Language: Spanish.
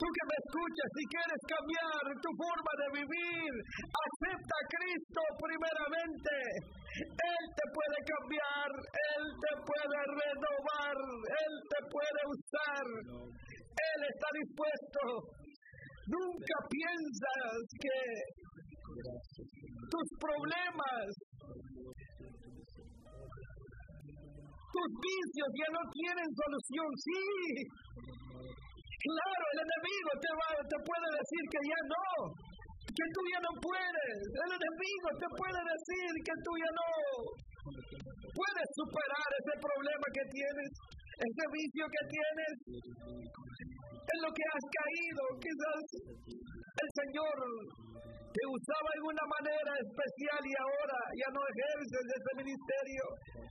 Tú que me escuchas, si quieres cambiar tu forma de vivir, acepta a Cristo primeramente. Él te puede cambiar, Él te puede renovar, Él te puede usar. Él está dispuesto. Nunca piensas que tus problemas, tus vicios ya no tienen solución. Sí, claro, el enemigo te puede decir que ya no, que tú ya no puedes. El enemigo te puede decir que tú ya no puedes superar ese problema que tienes, ese vicio que tienes, en lo que has caído. Quizás el Señor te usaba de una manera especial y ahora ya no ejerces ese ministerio.